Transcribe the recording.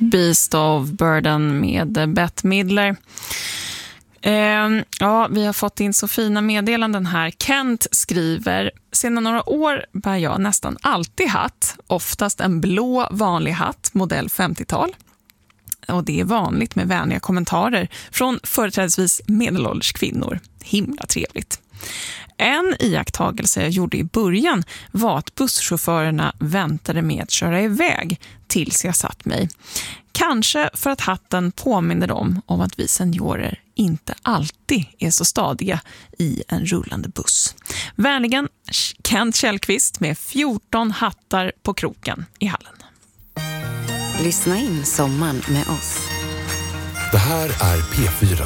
Beast of Burden med Bette Midler. Ja, vi har fått in så fina meddelanden här. Kent skriver: sedan några år bär jag nästan alltid hatt, oftast en blå vanlig hatt, modell 50-tal. Och det är vanligt med vänliga kommentarer från företrädesvis medelålders kvinnor. Himla trevligt. En iakttagelse jag gjorde i början var att busschaufförerna väntade med att köra iväg tills jag satt mig. Kanske för att hatten påminner dem om att vi seniorer inte alltid är så stadiga i en rullande buss. Vänligen Kent Källqvist med 14 hattar på kroken i hallen. Lyssna in sommaren med oss. Det här är P4.